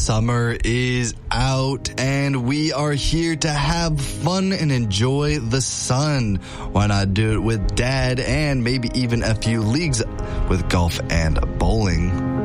Summer is out and we are here to have fun and enjoy the sun. Why not do it with Dad and maybe even a few leagues with golf and bowling?